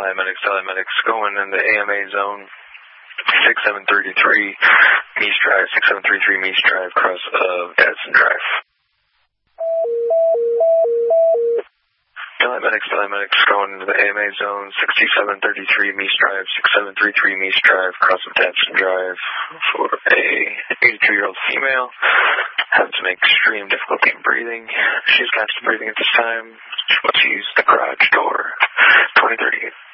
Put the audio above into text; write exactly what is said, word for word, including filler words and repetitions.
telemedics, telemedics, going in the A M A zone, six seven three three, Meese Drive, six seven three three, Meese Drive, cross of Dadson Drive. Telemedics, telemedics, going into the A M A zone, sixty-seven thirty-three, Meese Drive, six seven three three, Meese Drive, cross of Dadson Drive, for a eighty-two-year-old female, having some extreme difficulty in breathing. She's conscious breathing at this time. She wants to use the garage door, twenty thirty-eight.